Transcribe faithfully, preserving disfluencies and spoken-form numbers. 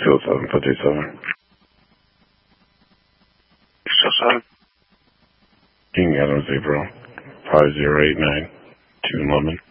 Still seven fifty-seven. Still seven. You can get him zero five zero eight nine two eleven.